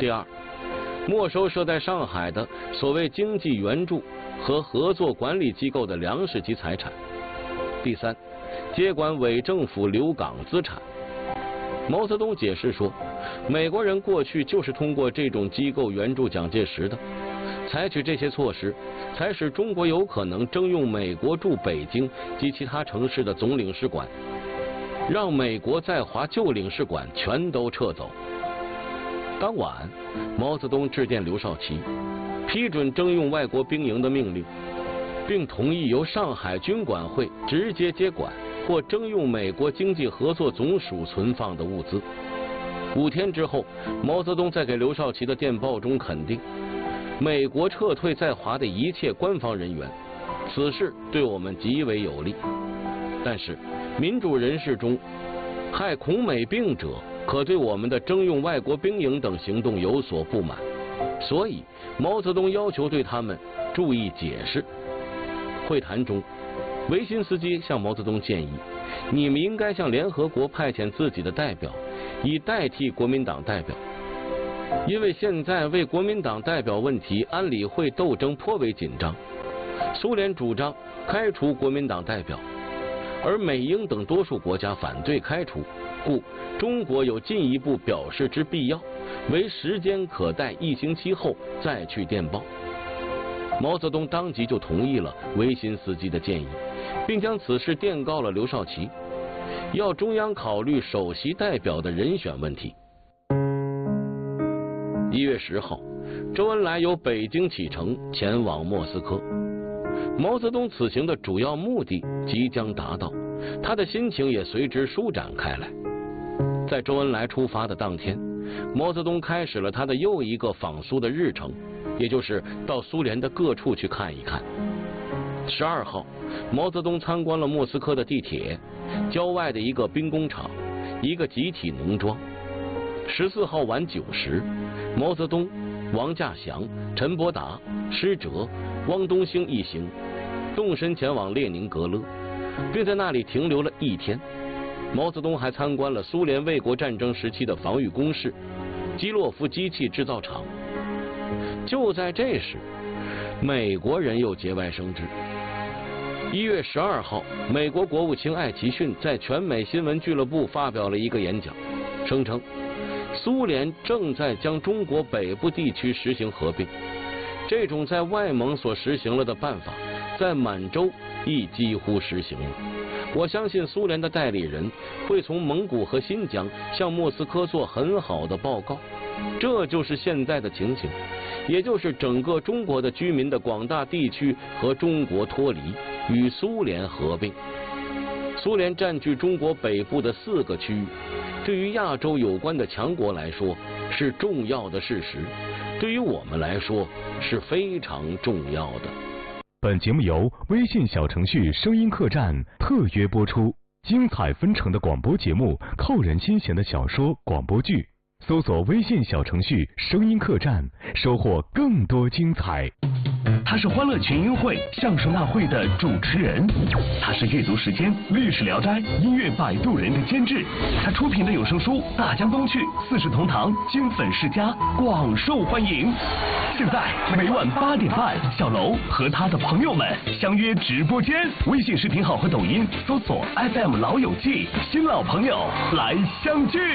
第二，没收设在上海的所谓经济援助和合作管理机构的粮食及财产。第三，接管伪政府留港资产。毛泽东解释说，美国人过去就是通过这种机构援助蒋介石的，采取这些措施，才使中国有可能征用美国驻北京及其他城市的总领事馆，让美国在华旧领事馆全都撤走。当晚，毛泽东致电刘少奇，批准征用外国兵营的命令，并同意由上海军管会直接接管或征用美国经济合作总署存放的物资。5天之后，毛泽东在给刘少奇的电报中肯定，美国撤退在华的一切官方人员，此事对我们极为有利。但是，民主人士中害孔美病者，可对我们的征用外国兵营等行动有所不满，所以毛泽东要求对他们注意解释。会谈中，维辛斯基向毛泽东建议，你们应该向联合国派遣自己的代表，以代替国民党代表，因为现在为国民党代表问题安理会斗争颇为紧张，苏联主张开除国民党代表，而美英等多数国家反对开除，故中国有进一步表示之必要，为时间可待1星期后再去电报。毛泽东当即就同意了维辛斯基的建议，并将此事电告了刘少奇，要中央考虑首席代表的人选问题。1月10号，周恩来由北京启程前往莫斯科。毛泽东此行的主要目的即将达到，他的心情也随之舒展开来。在周恩来出发的当天，毛泽东开始了他的又一个访苏的日程，也就是到苏联的各处去看一看。12号，毛泽东参观了莫斯科的地铁、郊外的一个兵工厂、一个集体农庄。14号晚9时，毛泽东、王稼祥、陈伯达、施哲、汪东兴一行动身前往列宁格勒，并在那里停留了1天。毛泽东还参观了苏联卫国战争时期的防御工事、基洛夫机器制造厂。就在这时，美国人又节外生枝。1月12号，美国国务卿艾奇逊在全美新闻俱乐部发表了一个演讲，声称苏联正在将中国北部地区实行合并，这种在外蒙所实行了的办法，在满洲亦几乎实行了。我相信苏联的代理人会从蒙古和新疆向莫斯科做很好的报告。这就是现在的情形，也就是整个中国的居民的广大地区和中国脱离，与苏联合并。苏联占据中国北部的4个区域，对于亚洲有关的强国来说是重要的事实，对于我们来说是非常重要的。 本节目由微信小程序声音客栈特约播出，精彩纷呈的广播节目，扣人心弦的小说广播剧，搜索微信小程序声音客栈，收获更多精彩。 他是欢乐群英会相声大会的主持人，他是阅读时间、历史聊斋、音乐摆渡人的监制，他出品的有声书《大江东去》《四世同堂》金粉世家广受欢迎。现在每晚8点半，小楼和他的朋友们相约直播间，微信视频号和抖音搜索 FM 老友记，新老朋友来相聚。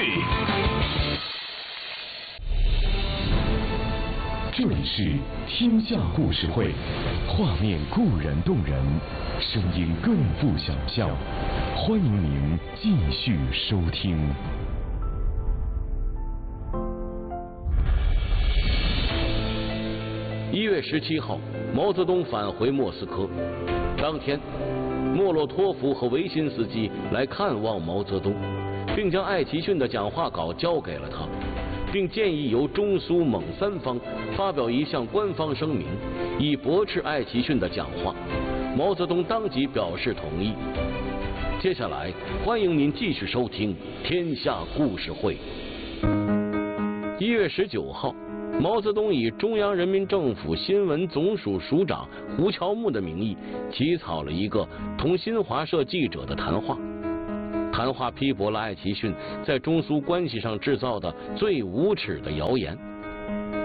这里是天下故事会，画面固然动人，声音更富想象。欢迎您继续收听。 1月17号，毛泽东返回莫斯科。当天，莫洛托夫和维辛斯基来看望毛泽东，并将艾奇逊的讲话稿交给了他，并建议由中苏蒙3方发表一项官方声明，以驳斥艾奇逊的讲话。毛泽东当即表示同意。接下来，欢迎您继续收听《天下故事会》。1月19号，毛泽东以中央人民政府新闻总署署长胡乔木的名义起草了一个同新华社记者的谈话。谈话批驳了艾奇逊在中苏关系上制造的最无耻的谣言，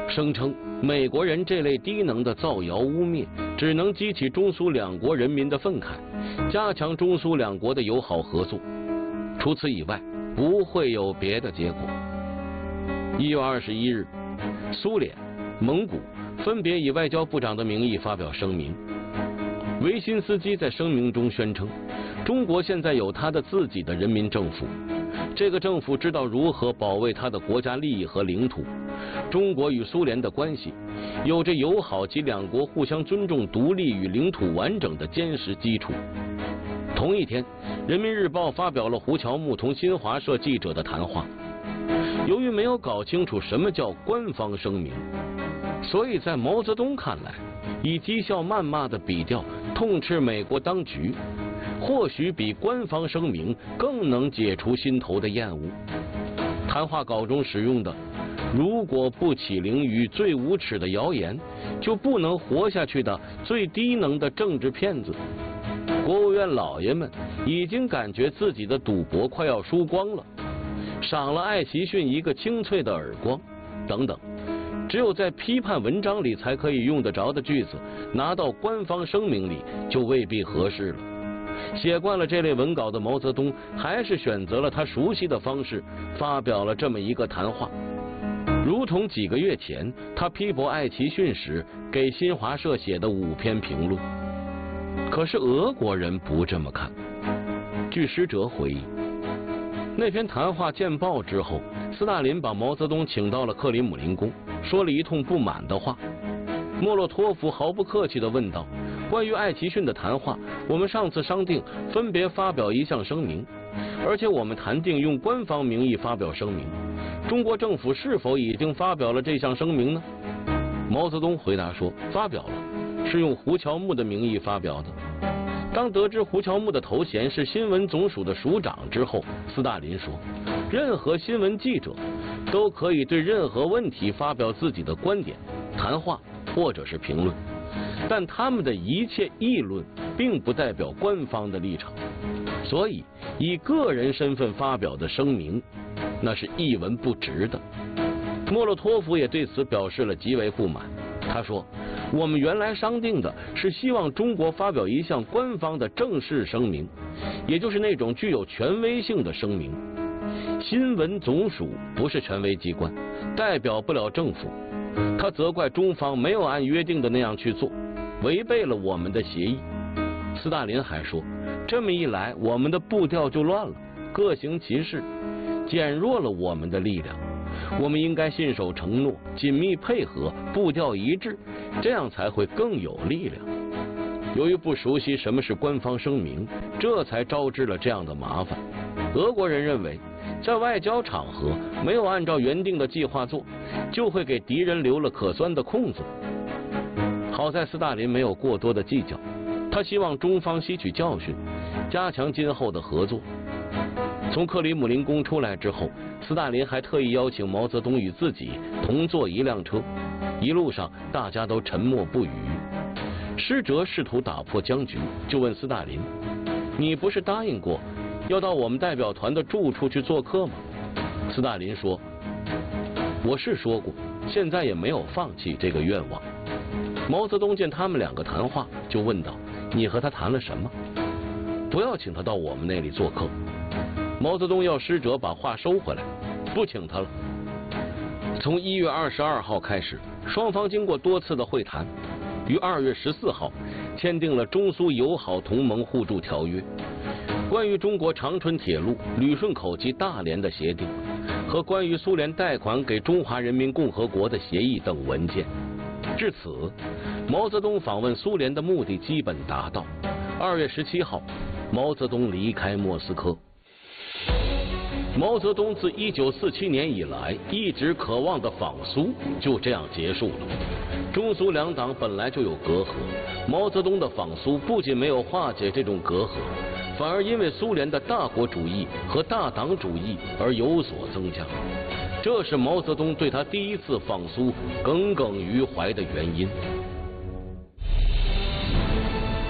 声称美国人这类低能的造谣污蔑，只能激起中苏两国人民的愤慨，加强中苏两国的友好合作。除此以外，不会有别的结果。1月21日，苏联、蒙古分别以外交部长的名义发表声明。维辛斯基在声明中宣称，中国现在有他的自己的人民政府，这个政府知道如何保卫他的国家利益和领土。中国与苏联的关系有着友好及两国互相尊重、独立与领土完整的坚实基础。同一天，人民日报发表了胡乔木同新华社记者的谈话。由于没有搞清楚什么叫官方声明，所以在毛泽东看来，以讥笑谩骂的笔调痛斥美国当局，或许比官方声明更能解除心头的厌恶。谈话稿中使用的“如果不起灵于最无耻的谣言，就不能活下去”的最低能的政治骗子，国务院老爷们已经感觉自己的赌博快要输光了，赏了艾奇逊一个清脆的耳光，等等。只有在批判文章里才可以用得着的句子，拿到官方声明里就未必合适了。写惯了这类文稿的毛泽东，还是选择了他熟悉的方式，发表了这么一个谈话，如同几个月前他批驳艾奇逊时给新华社写的5篇评论。可是俄国人不这么看。据师哲回忆，那篇谈话见报之后，斯大林把毛泽东请到了克里姆林宫，说了一通不满的话。莫洛托夫毫不客气地问道，关于艾奇逊的谈话，我们上次商定分别发表一项声明，而且我们谈定用官方名义发表声明，中国政府是否已经发表了这项声明呢？毛泽东回答说，发表了，是用胡乔木的名义发表的。当得知胡乔木的头衔是新闻总署的署长之后，斯大林说，任何新闻记者都可以对任何问题发表自己的观点、谈话或者是评论，但他们的一切议论并不代表官方的立场，所以以个人身份发表的声明，那是一文不值的。莫洛托夫也对此表示了极为不满。他说，我们原来商定的是希望中国发表一项官方的正式声明，也就是那种具有权威性的声明。新闻总署不是权威机关，代表不了政府。他责怪中方没有按约定的那样去做，违背了我们的协议。斯大林还说，这么一来我们的步调就乱了，各行其事，减弱了我们的力量。我们应该信守承诺，紧密配合，步调一致，这样才会更有力量。由于不熟悉什么是官方声明，这才招致了这样的麻烦。俄国人认为，在外交场合没有按照原定的计划做，就会给敌人留了可钻的空子。好在斯大林没有过多的计较，他希望中方吸取教训，加强今后的合作。从克里姆林宫出来之后，斯大林还特意邀请毛泽东与自己同坐一辆车，一路上大家都沉默不语。师哲试图打破僵局，就问斯大林，你不是答应过要到我们代表团的住处去做客吗？斯大林说，我是说过，现在也没有放弃这个愿望。毛泽东见他们两个谈话，就问道，你和他谈了什么？不要请他到我们那里做客。毛泽东要师哲把话收回来，不请他了。从1月22号开始，双方经过多次的会谈，于2月14号签订了中苏友好同盟互助条约、关于中国长春铁路、旅顺口及大连的协定和关于苏联贷款给中华人民共和国的协议等文件。至此，毛泽东访问苏联的目的基本达到。2月17号，毛泽东离开莫斯科。毛泽东自1947年以来一直渴望的访苏就这样结束了。中苏两党本来就有隔阂，毛泽东的访苏不仅没有化解这种隔阂，反而因为苏联的大国主义和大党主义而有所增加。这是毛泽东对他第一次访苏耿耿于怀的原因。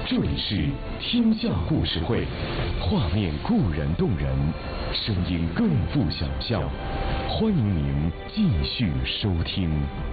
这里是天下故事会，画面固然动人，声音更富想象。欢迎您继续收听。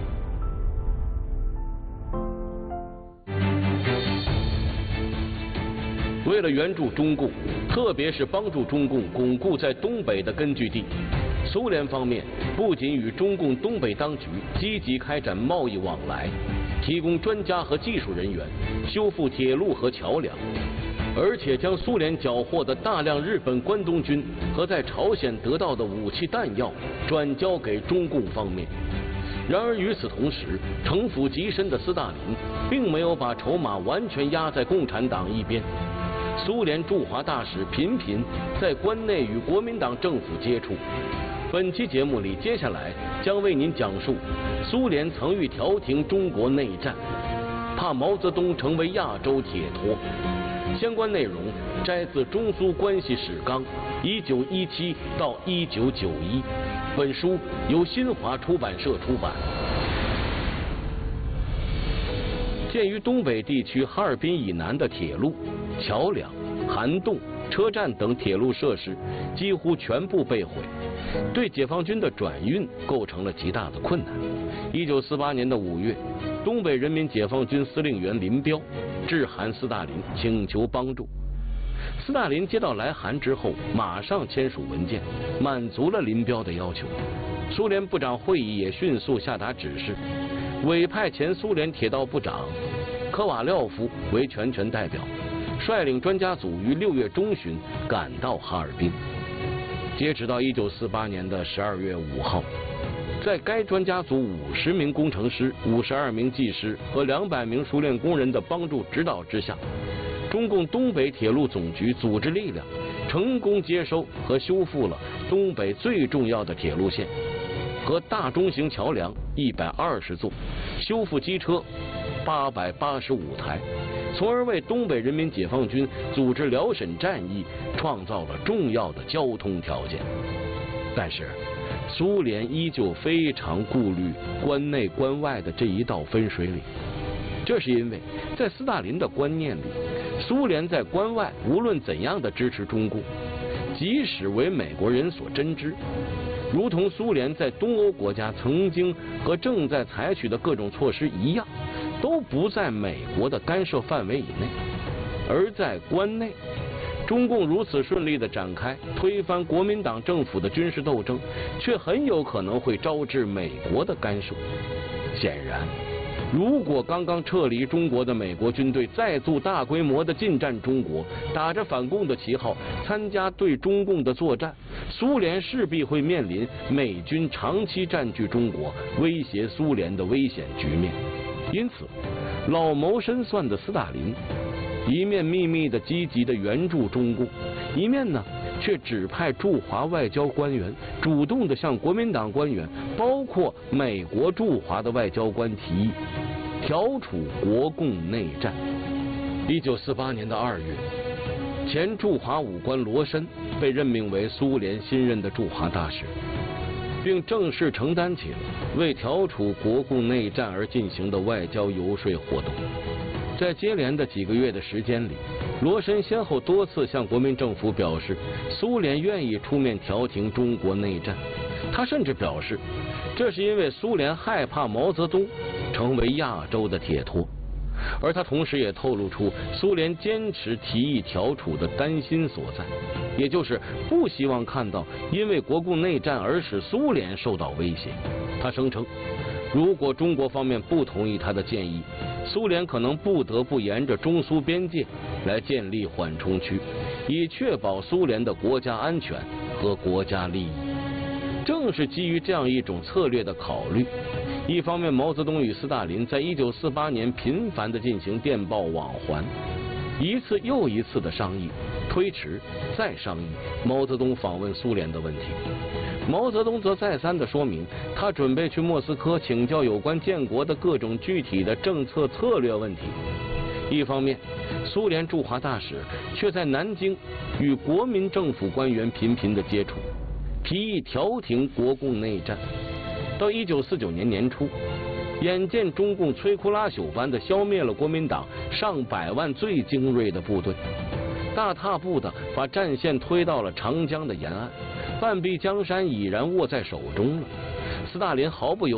为了援助中共，特别是帮助中共巩固在东北的根据地，苏联方面不仅与中共东北当局积极开展贸易往来，提供专家和技术人员，修复铁路和桥梁，而且将苏联缴获的大量日本关东军和在朝鲜得到的武器弹药转交给中共方面。然而与此同时，城府极深的斯大林并没有把筹码完全压在共产党一边。苏联驻华大使频频在关内与国民党政府接触。本期节目里，接下来将为您讲述苏联曾欲调停中国内战，怕毛泽东成为亚洲铁托。相关内容摘自《中苏关系史纲》1917到1991，本书由新华出版社出版。鉴于东北地区哈尔滨以南的铁路、桥梁、涵洞、车站等铁路设施几乎全部被毁，对解放军的转运构成了极大的困难。1948年的5月，东北人民解放军司令员林彪致函斯大林，请求帮助。斯大林接到来函之后，马上签署文件，满足了林彪的要求。苏联部长会议也迅速下达指示，委派前苏联铁道部长科瓦廖夫为全权代表，率领专家组于6月中旬赶到哈尔滨。截止到1948年的12月5号，在该专家组50名工程师、52名技师和200名熟练工人的帮助指导之下，中共东北铁路总局组织力量成功接收和修复了东北最重要的铁路线和大中型桥梁120座，修复机车885台，从而为东北人民解放军组织辽沈战役创造了重要的交通条件。但是苏联依旧非常顾虑关内关外的这一道分水岭，这是因为在斯大林的观念里，苏联在关外无论怎样的支持中共，即使为美国人所真知，如同苏联在东欧国家曾经和正在采取的各种措施一样，都不在美国的干涉范围以内。而在关内，中共如此顺利地展开推翻国民党政府的军事斗争，却很有可能会招致美国的干涉。显然，如果刚刚撤离中国的美国军队再度大规模的进占中国，打着反共的旗号参加对中共的作战，苏联势必会面临美军长期占据中国、威胁苏联的危险局面。因此，老谋深算的斯大林一面秘密的积极的援助中共，一面呢却指派驻华外交官员主动的向国民党官员，包括美国驻华的外交官提议调处国共内战。1948年的2月，前驻华武官罗申被任命为苏联新任的驻华大使，并正式承担起了为调处国共内战而进行的外交游说活动。在接连的几个月的时间里，罗申先后多次向国民政府表示苏联愿意出面调停中国内战。他甚至表示，这是因为苏联害怕毛泽东成为亚洲的铁托。而他同时也透露出苏联坚持提议调处的担心所在，也就是不希望看到因为国共内战而使苏联受到威胁。他声称，如果中国方面不同意他的建议，苏联可能不得不沿着中苏边界来建立缓冲区，以确保苏联的国家安全和国家利益。正是基于这样一种策略的考虑，一方面毛泽东与斯大林在1948年频繁地进行电报往还，一次又一次的商议、推迟、再商议毛泽东访问苏联的问题。毛泽东则再三地说明，他准备去莫斯科请教有关建国的各种具体的政策策略问题。一方面，苏联驻华大使却在南京与国民政府官员频频的接触，提议调停国共内战。到1949年年初， 眼见中共摧枯拉朽般的消灭了国民党上百万最精锐的部队，大踏步的把战线推到了长江的沿岸，半壁江山已然握在手中了。斯大林毫不犹